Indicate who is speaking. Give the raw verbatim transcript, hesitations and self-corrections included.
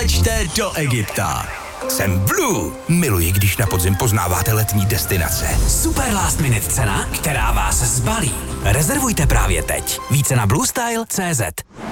Speaker 1: Přileďte do Egypta. Jsem Blue. Miluji, když na podzim poznáváte letní destinace.
Speaker 2: Super last minute cena, která vás zbalí. Rezervujte právě teď. Více na bluestyle tečka cé zet.